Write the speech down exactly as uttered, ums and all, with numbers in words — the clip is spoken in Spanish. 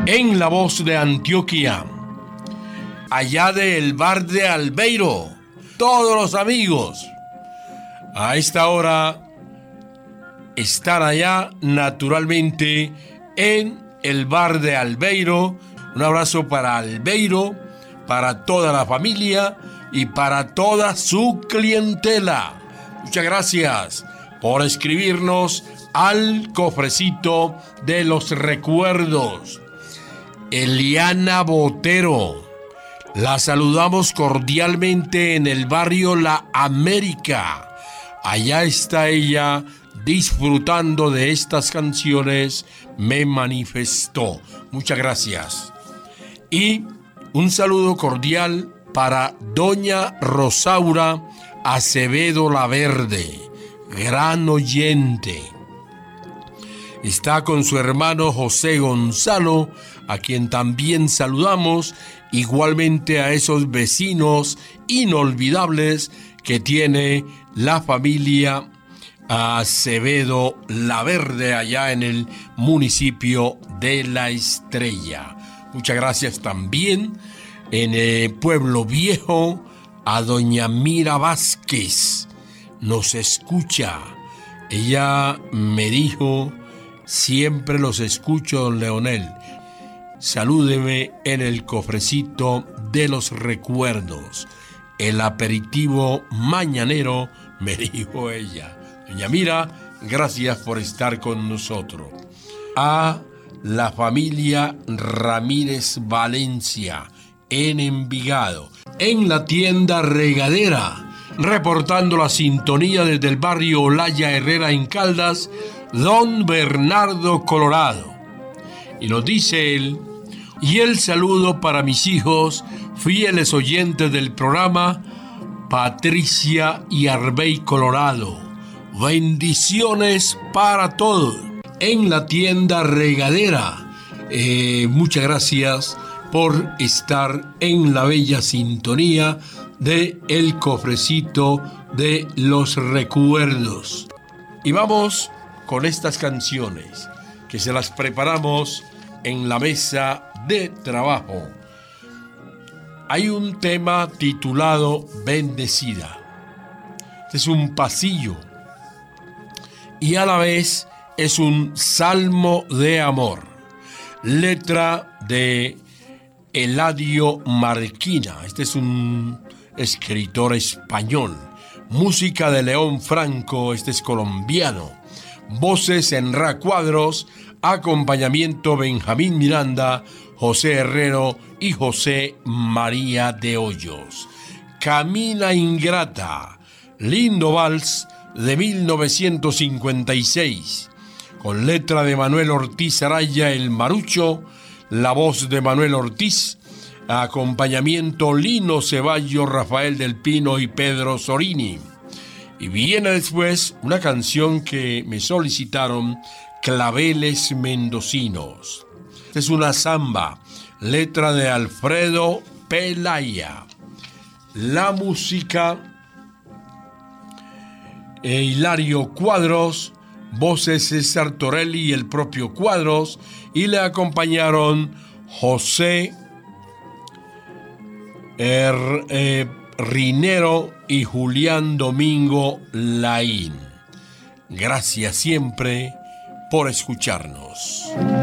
en la voz de Antioquia, allá del bar de Albeiro, todos los amigos a esta hora están allá naturalmente en el bar de Albeiro. Un abrazo para Albeiro, para toda la familia y para toda su clientela. Muchas gracias por escribirnos al cofrecito de los recuerdos. Eliana Botero, la saludamos cordialmente en el barrio La América. Allá está ella disfrutando de estas canciones. Me manifestó. Muchas gracias. Y un saludo cordial para doña Rosaura Acevedo Laverde, gran oyente. Está con su hermano José Gonzalo, a quien también saludamos, igualmente a esos vecinos inolvidables que tiene la familia Acevedo Laverde allá en el municipio de La Estrella. Muchas gracias también en el Pueblo Viejo a doña Mira Vázquez. Nos escucha. Ella me dijo, siempre los escucho, don Leonel. Salúdeme en el cofrecito de los recuerdos. El aperitivo mañanero, me dijo ella. Doña Mira, gracias por estar con nosotros. A la familia Ramírez Valencia, en Envigado, en la tienda Regadera, reportando la sintonía desde el barrio Olaya Herrera en Caldas, don Bernardo Colorado. Y nos dice él, y el saludo para mis hijos, fieles oyentes del programa, Patricia y Arbey Colorado. Bendiciones para todos. En la tienda Regadera, eh, muchas gracias por estar en la bella sintonía de el cofrecito de los recuerdos. Y vamos con estas canciones que se las preparamos en la mesa de trabajo. Hay un tema titulado Bendecida. Este es un pasillo y a la vez es un salmo de amor. Letra de Eladio Marquina. Este es un escritor español. Música de León Franco. Este es colombiano. Voces en Ra Cuadros. Acompañamiento Benjamín Miranda, José Herrero y José María de Hoyos. Camina Ingrata. Lindo vals de mil novecientos cincuenta y seis. Con letra de Manuel Ortiz Araya el Marucho, la voz de Manuel Ortiz, acompañamiento Lino Ceballos, Rafael del Pino y Pedro Sorini. Y viene después una canción que me solicitaron, Claveles Mendocinos. Esta es una samba, letra de Alfredo Pelaya. La música, eh, Hilario Cuadros, voces César Torelli y el propio Cuadros, y le acompañaron José er, eh, Rinero y Julián Domingo Laín. Gracias siempre por escucharnos.